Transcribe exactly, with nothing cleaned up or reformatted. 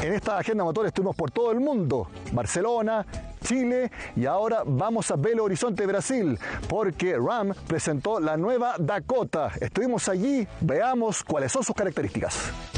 En esta agenda motor estuvimos por todo el mundo, Barcelona, Chile y ahora vamos a Belo Horizonte, Brasil, porque Ram presentó la nueva Dakota. Estuvimos allí, veamos cuáles son sus características.